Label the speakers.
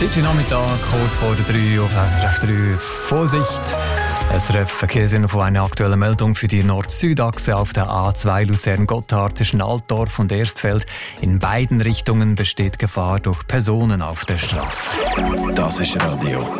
Speaker 1: Heute Nachmittag, kurz vor der 3 auf SRF 3. Vorsicht! SRF Verkehrsinfo, eine aktuelle Meldung für die Nord-Süd-Achse auf der A2 Luzern-Gotthard zwischen Altdorf und Erstfeld. In beiden Richtungen besteht Gefahr durch Personen auf der Straße.
Speaker 2: Das ist Radio